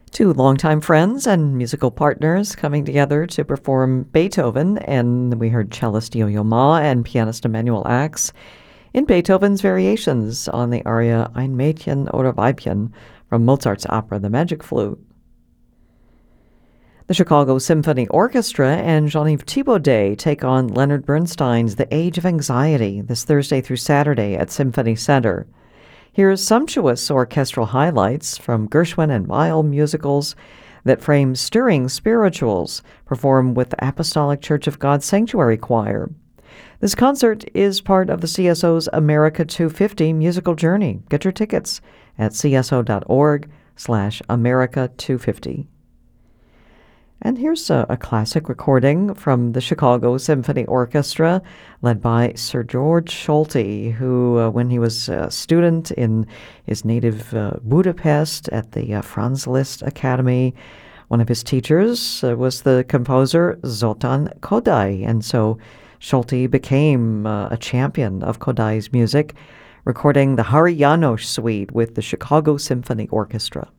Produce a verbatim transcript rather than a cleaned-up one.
Two longtime friends and musical partners coming together to perform Beethoven, and we heard cellist Yo-Yo Ma and pianist Emanuel Ax in Beethoven's variations on the aria Ein Mädchen oder Weibchen from Mozart's opera The Magic Flute. The Chicago Symphony Orchestra and Jean-Yves Thibaudet take on Leonard Bernstein's The Age of Anxiety this Thursday through Saturday at Symphony Center. Here's sumptuous orchestral highlights from Gershwin and Weill musicals that frame stirring spirituals performed with the Apostolic Church of God Sanctuary Choir. This concert is part of the C S O's America two fifty musical journey. Get your tickets at cso.org slash America 250. And here's a, a classic recording from the Chicago Symphony Orchestra, led by Sir George Solti, who, uh, when he was a student in his native uh, Budapest at the uh, Franz Liszt Academy, one of his teachers uh, was the composer Zoltán Kodály, and so Solti became uh, a champion of Kodály's music, recording the Hari János Suite with the Chicago Symphony Orchestra.